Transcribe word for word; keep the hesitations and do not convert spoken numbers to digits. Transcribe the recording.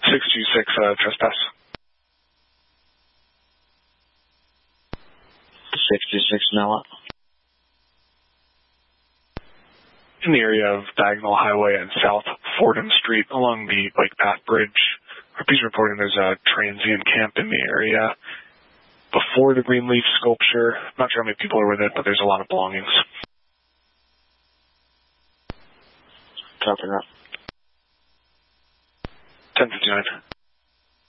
six two six, uh, trespass. six two six, now what? In the area of Diagonal Highway and South Fordham Street along the bike path bridge. R P's reporting there's a transient camp in the area before the Greenleaf sculpture. Not sure how many people are with it, but there's a lot of belongings. Copy that. ten fifty-nine.